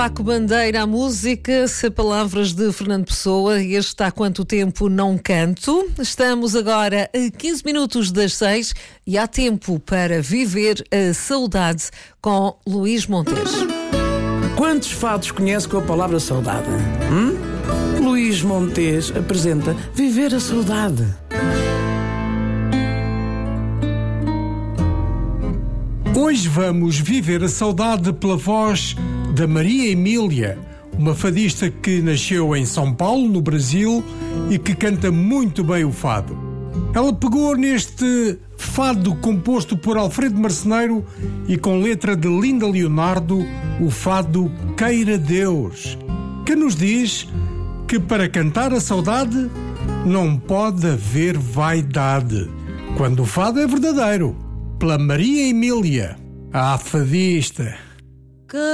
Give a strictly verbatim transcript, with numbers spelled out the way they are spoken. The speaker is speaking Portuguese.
Paco Bandeira, a música, se palavras de Fernando Pessoa, este Há Quanto Tempo Não Canto. Estamos agora a quinze minutos das seis e há tempo para viver a saudade com Luís Montes. Quantos fados conhece com a palavra saudade? Hum? Luís Montes apresenta Viver a Saudade. Hoje vamos viver a saudade pela voz da Maria Emília, uma fadista que nasceu em São Paulo, no Brasil, e que canta muito bem o fado. Ela pegou neste fado composto por Alfredo Marceneiro e com letra de Linda Leonardo, o fado Queira Deus, que nos diz que para cantar a saudade não pode haver vaidade, quando o fado é verdadeiro. Pela Maria Emília, a fadista.